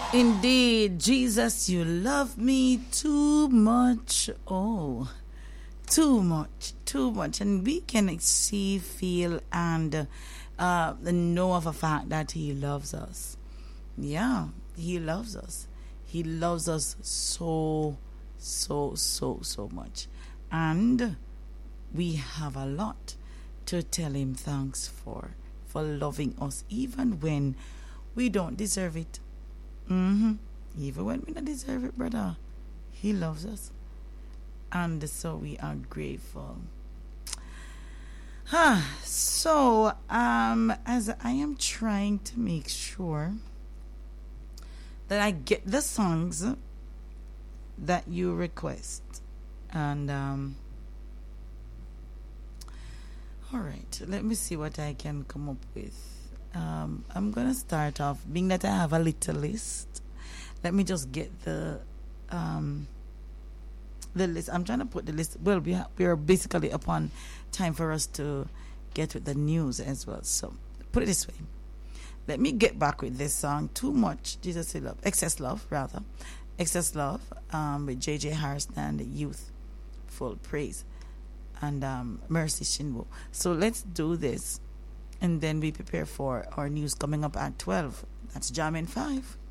Indeed, Jesus, you love me too much. Oh, too much, too much. And we can see, feel, and know of a fact that He loves us. Yeah, He loves us. He loves us so, so, so, so much. And we have a lot to tell Him thanks for loving us, even when we don't deserve it. Even when we don't deserve it, brother, He loves us. And so we are grateful. So, as I am trying to make sure that I get the songs that you request. And, all right, let me see what I can come up with. I'm going to start off, being that I have a little list. Let me just get the list. I'm trying to put the list. Well, we are basically upon time for us to get with the news as well. So, put it this way. Let me get back with this song, Too Much, Jesus He Love, Excess Love, rather. Excess Love, with J.J. Harrison and the Youth, Full Praise, and Mercy Shinwo. So, let's do this. And then we prepare for our news coming up at 12. That's Jam in 5.